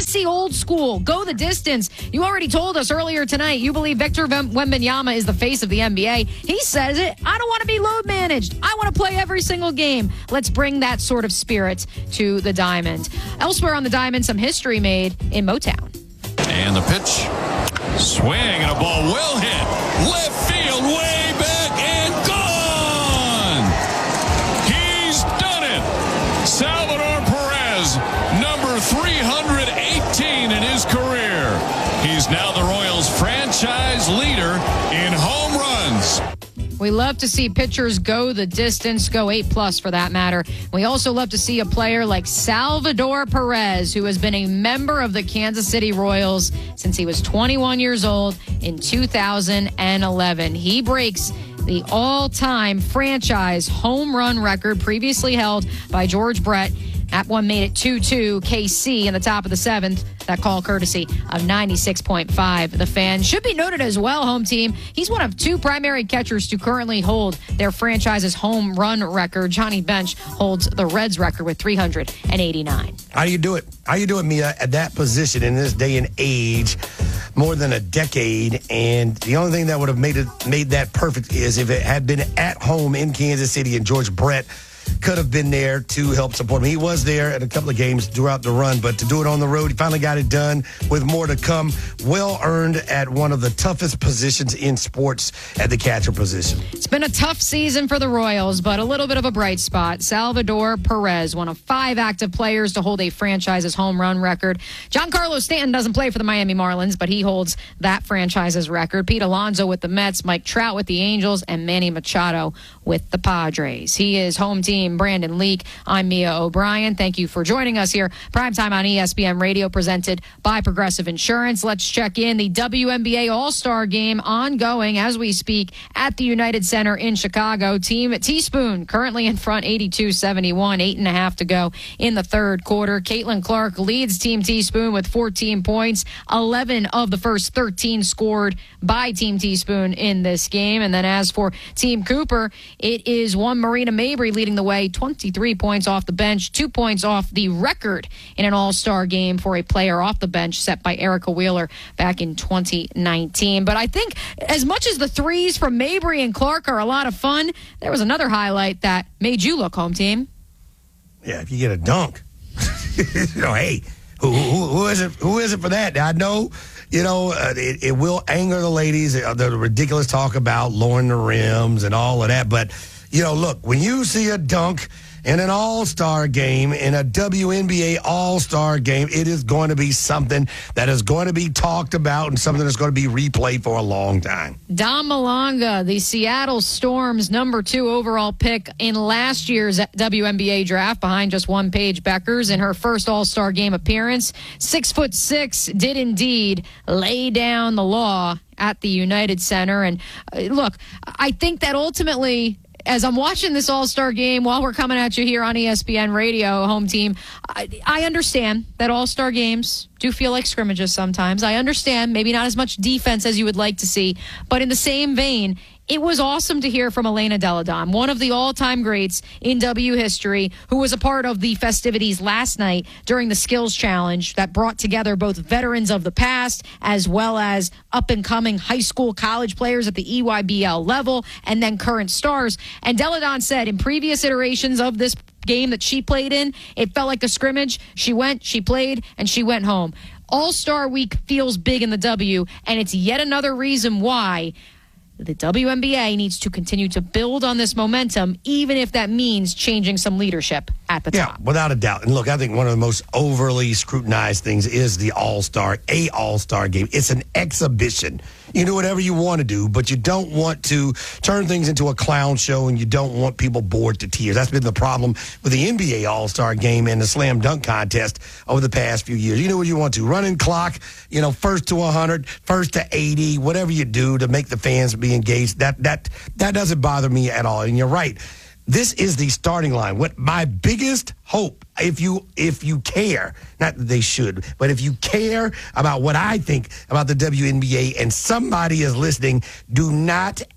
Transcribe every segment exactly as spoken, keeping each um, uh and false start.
to see old school. Go the distance. You already told us earlier tonight you believe Victor Wembanyama is the face of the N B A. He says it. I don't want to be load managed. I want to play every single game. Let's bring that sort of spirit to the Diamond. Elsewhere on the Diamond, some history made in Motown. And the pitch. Swing and a ball well hit. Left field, way back and gone. He's done it. Salvador Perez, number three hundred eighteen in his career. He's now the Royals franchise leader in home runs. We love to see pitchers go the distance, go eight plus for that matter. We also love to see a player like Salvador Perez, who has been a member of the Kansas City Royals since he was twenty-one years old in two thousand eleven. He breaks the all-time franchise home run record previously held by George Brett. That one made it two two K C in the top of the seventh. That call courtesy of ninety-six point five. The Fan. Should be noted as well, home team. He's one of two primary catchers to currently hold their franchise's home run record. Johnny Bench holds the Reds record with three hundred eighty-nine. How do you do it? How you do it, Mia, at that position in this day and age? More than a decade, and the only thing that would have made it made that perfect is if it had been at home in Kansas City and George Brett could have been there to help support him. He was there at a couple of games throughout the run, but to do it on the road, he finally got it done with more to come. Well earned at one of the toughest positions in sports at the catcher position. It's been a tough season for the Royals, but a little bit of a bright spot. Salvador Perez, one of five active players to hold a franchise's home run record. Giancarlo Stanton doesn't play for the Miami Marlins, but he holds that franchise's record. Pete Alonso with the Mets, Mike Trout with the Angels, and Manny Machado with the Padres. He is home team Brandon Leak. I'm Mia O'Brien. Thank you for joining us here. Primetime on E S P N Radio, presented by Progressive Insurance. Let's check in the W N B A All-Star Game ongoing as we speak at the United Center in Chicago. Team Teaspoon currently in front eighty-two seventy-one, eight and a half to go in the third quarter. Caitlin Clark leads Team Teaspoon with fourteen points. eleven of the first thirteen scored by Team Teaspoon in this game. And then as for Team Cooper, it is one Marina Mabry leading the way, twenty-three points off the bench, two points off the record in an all-star game for a player off the bench set by Erica Wheeler back in twenty nineteen. But I think as much as the threes from Mabry and Clark are a lot of fun, there was another highlight that made you look, home team. Yeah, if you get a dunk. you know, hey, who, who, who is it? Who is it for that? I know, you know, uh, it, it will anger the ladies, uh, the ridiculous talk about lowering the rims and all of that. But, you know, look, when you see a dunk in an all-star game, in a W N B A all-star game, it is going to be something that is going to be talked about and something that's going to be replayed for a long time. Dom Malonga, the Seattle Storm's number two overall pick in last year's W N B A draft, behind just one Paige Beckers in her first all-star game appearance. Six foot six, did indeed lay down the law at the United Center. And uh, look, I think that ultimately, as I'm watching this all-star game while we're coming at you here on E S P N Radio, home team, I, I understand that all-star games do feel like scrimmages sometimes. I understand maybe not as much defense as you would like to see, but in the same vein, it was awesome to hear from Elena Delle Donne, one of the all-time greats in W history, who was a part of the festivities last night during the Skills Challenge that brought together both veterans of the past as well as up-and-coming high school college players at the E Y B L level and then current stars. And Delle Donne said in previous iterations of this game that she played in, it felt like a scrimmage. She went, she played, and she went home. All-Star Week feels big in the W, and it's yet another reason why the W N B A needs to continue to build on this momentum, even if that means changing some leadership at the yeah, top. Yeah, without a doubt. And look, I think one of the most overly scrutinized things is the All-Star, a All-Star game. It's an exhibition. You do whatever you want to do, but you don't want to turn things into a clown show, and you don't want people bored to tears. That's been the problem with the N B A All-Star game and the slam dunk contest over the past few years. You know what you want to. Running clock, you know, first to one hundred, first to eighty, whatever you do to make the fans be engaged. That that that doesn't bother me at all. And you're right. This is the starting line. What my biggest hope, if you if you care, not that they should, but if you care about what I think about the W N B A and somebody is listening, do not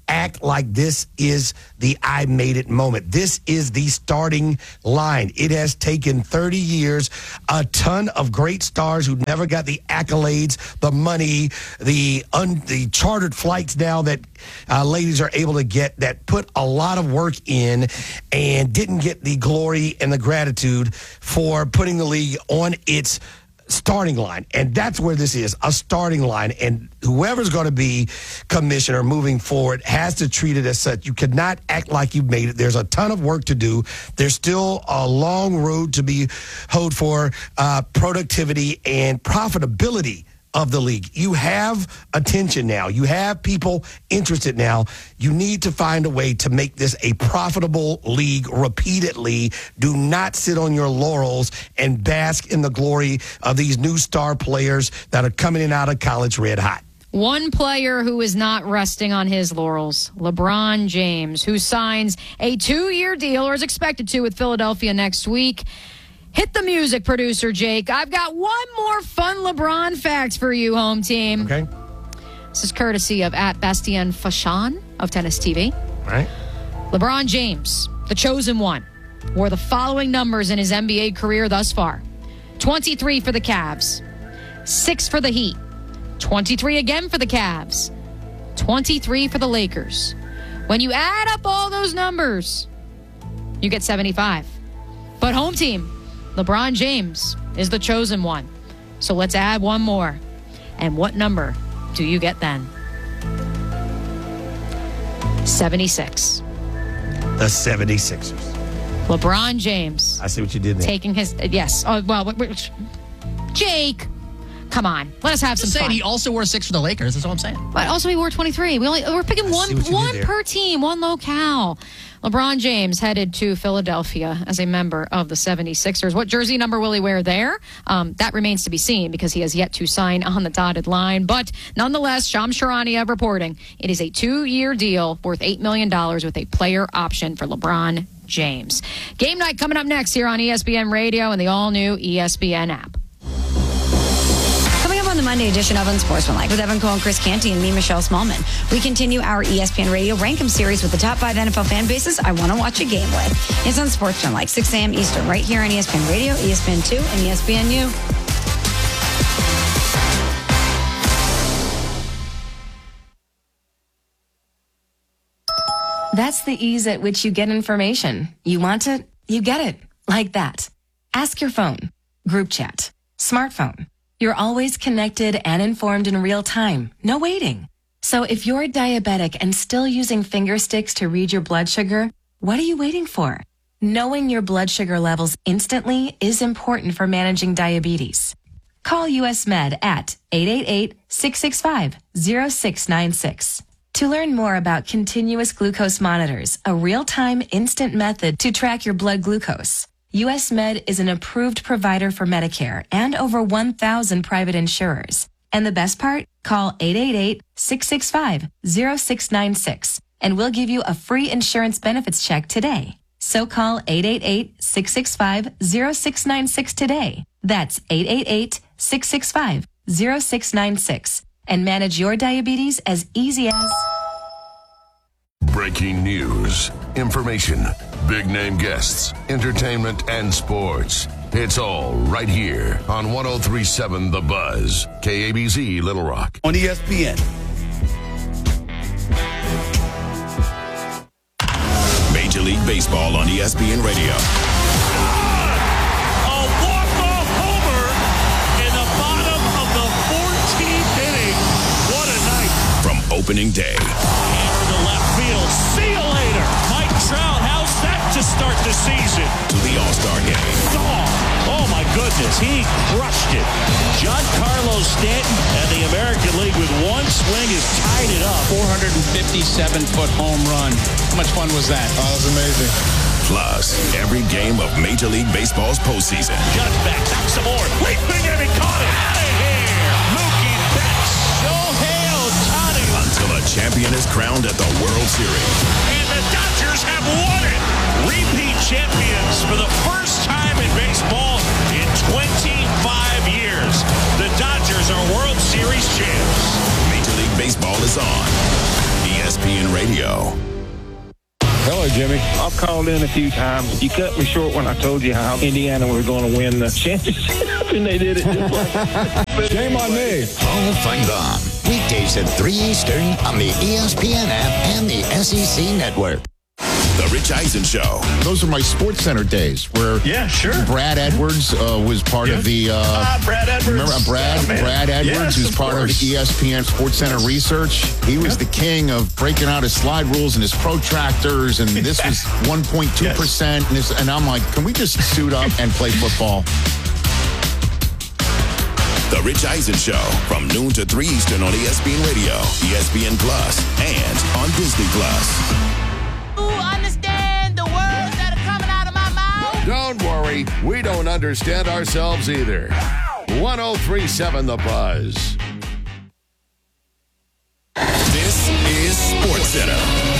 act like this is the I made it moment. This is the starting line. It has taken thirty years, a ton of great stars who never got the accolades, the money, the un, the chartered flights now that uh, ladies are able to get, that put a lot of work in and didn't get the glory and the gratitude for putting the league on its starting line. And that's where this is, a starting line. And whoever's going to be commissioner moving forward has to treat it as such. You cannot act like you've made it. There's a ton of work to do. There's still a long road to be hoed for uh, productivity and profitability of the league. You have attention now. You have people interested now. You need to find a way to make this a profitable league repeatedly. Do not sit on your laurels and bask in the glory of these new star players that are coming in out of college red hot. One player who is not resting on his laurels, LeBron James, who signs a two-year deal, or is expected to, with Philadelphia next week. Hit the music, producer Jake. I've got one more fun LeBron fact for you, home team. Okay. This is courtesy of at Bastien Fashan of Tennis T V. All right. LeBron James, the chosen one, wore the following numbers in his N B A career thus far. twenty-three for the Cavs, six for the Heat, twenty-three again for the Cavs, twenty-three for the Lakers. When you add up all those numbers, you get seventy-five. But home team, LeBron James is the chosen one. So let's add one more. And what number do you get then? seventy-six. The seventy-sixers. LeBron James. I see what you did there. Taking his, yes. Oh, well, Jake, come on. Let us have some saying fun. He also wore six for the Lakers. That's all I'm saying. But also he wore twenty-three. We only, we're picking I one, see what you one did there. per team, one locale. LeBron James headed to Philadelphia as a member of the seventy-sixers. What jersey number will he wear there? Um, that remains to be seen because he has yet to sign on the dotted line. But nonetheless, Shams Charania reporting it is a two-year deal worth eight million dollars with a player option for LeBron James. Game night coming up next here on E S P N Radio and the all-new E S P N app. Coming up on the Monday edition of Unsportsmanlike with Evan Cole and Chris Canty and me, Michelle Smallman, we continue our E S P N Radio Rank-em series with the top five N F L fan bases I want to watch a game with. It's Unsportsmanlike, six a.m. Eastern, right here on E S P N Radio, E S P N two, and E S P N U. That's the ease at which you get information. You want it, you get it. Like that. Ask your phone. Group chat. Smartphone. You're always connected and informed in real time. No waiting. So if you're diabetic and still using finger sticks to read your blood sugar, what are you waiting for? Knowing your blood sugar levels instantly is important for managing diabetes. Call U S Med at eight eight eight, six six five, zero six nine six. To learn more about continuous glucose monitors, a real-time instant method to track your blood glucose, U S Med is an approved provider for Medicare and over one thousand private insurers. And the best part? Call eight eight eight, six six five, zero six nine six and we'll give you a free insurance benefits check today. So call eight eight eight, six six five, zero six nine six today. That's eight eight eight, six six five, zero six nine six. And manage your diabetes as easy as... Breaking news, information, big name guests, entertainment, and sports. It's all right here on one oh three point seven The Buzz, K A B Z Little Rock. On E S P N. Major League Baseball on E S P N Radio. A walk-off homer in the bottom of the fourteenth inning. What a night. From opening day. Hammer to left field. See you later. Mike Trout, how's that to start the season? To the All-Star game. Oh, oh my goodness. He crushed it. Giancarlo Stanton and the American League with one swing has tied it up. four hundred fifty-seven foot home run. How much fun was that? Oh, that was amazing. Plus, every game of Major League Baseball's postseason. Judge back, back some more. Leaping and he caught it. Out of here. Mookie Betts. Shohei Ohtani. Until a champion is crowned at the World Series. And the Dodgers have won it. Repeat champions for the first time in baseball in twenty-five years. The Dodgers are World Series champs. Major League Baseball is on E S P P N Radio. Hello, Jimmy. I've called in a few times. You cut me short when I told you how Indiana was going to win the championship, and they did it just like Shame on me. All fight on. Weekdays at three Eastern on the E S P N app and the S E C Network. The Rich Eisen Show. Those are my Sports Center days where Yeah, sure. Brad Edwards uh, was part Yeah. of the... Uh, Ah, Brad Edwards. Remember uh, Brad? Yeah, man. Brad Edwards, Yes, who's of part course. of E S P N Sports Center Research. He was the king of breaking out his slide rules and his protractors, and this was one point two percent. And, this, and I'm like, can we just suit up and play football? The Rich Eisen Show from noon to three Eastern on E S P N Radio, E S P N Plus, and on Disney Plus. Understand the words that are coming out of my mouth? Don't worry, we don't understand ourselves either. one oh three point seven The Buzz. This is Sports Center.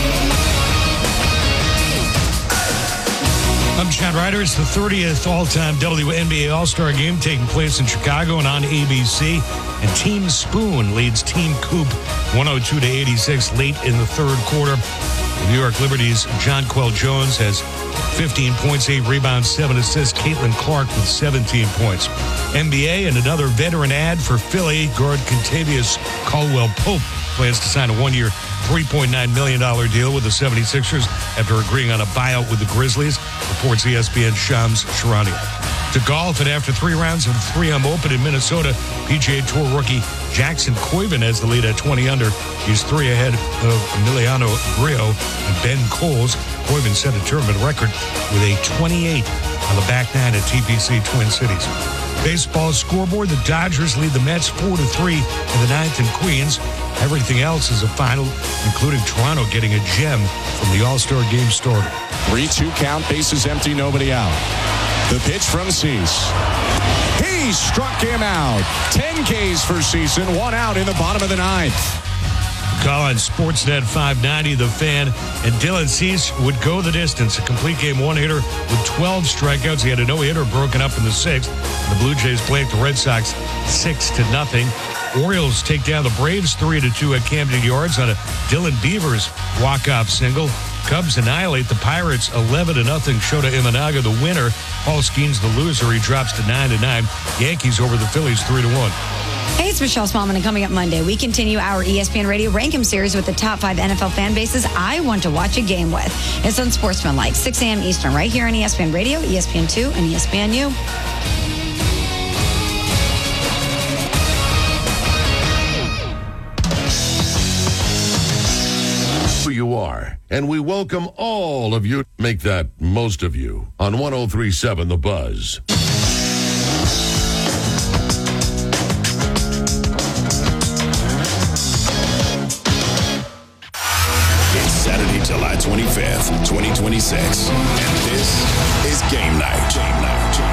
I'm Chad Ryder. It's the thirtieth all-time W N B A All-Star Game taking place in Chicago and on A B C. And Team Spoon leads Team Coop one oh two to eighty-six late in the third quarter. The New York Liberty's Jonquel Jones has fifteen points, eight rebounds, seven assists. Caitlin Clark with seventeen points. N B A and another veteran ad for Philly. Guard Contavious Caldwell-Pope plans to sign a one-year, three point nine million dollars deal with the seventy-sixers after agreeing on a buyout with the Grizzlies, reports E S P N's Shams Charania. To golf, and after three rounds of the three M Open in Minnesota, P G A Tour rookie Jackson Koiven has the lead at twenty under. He's three ahead of Emiliano Grillo and Ben Coles. Koiven set a tournament record with a twenty-eight on the back nine at T P C Twin Cities. Baseball scoreboard, the Dodgers lead the Mets four to three in the ninth in Queens. Everything else is a final, including Toronto getting a gem from the All-Star Game starter. three two count, bases empty, nobody out. The pitch from Cease. He struck him out. ten Ks for Cease and one out in the bottom of the ninth. Call on Sportsnet five ninety, The Fan, and Dylan Cease would go the distance. A complete game one-hitter with twelve strikeouts. He had a no-hitter broken up in the sixth. The Blue Jays played the Red Sox six to nothing. Orioles take down the Braves three to two at Camden Yards on a Dylan Beavers walk-off single. Cubs annihilate the Pirates eleven to nothing. Shota Imanaga the winner. Paul Skeens the loser. He drops to nine to nine. Yankees over the Phillies three to one. Hey, it's Michelle Smallman, and coming up Monday, we continue our E S P N Radio Rank 'em series with the top five N F L fan bases I want to watch a game with. It's on Sportsmanlike, six a.m. Eastern, right here on E S P N Radio, E S P N two, and E S P N U. Who you are, and we welcome all of you. Make that most of you on one oh three point seven The Buzz. It's Saturday, July twenty-fifth, twenty twenty-six, and this is Game Night. Game Night.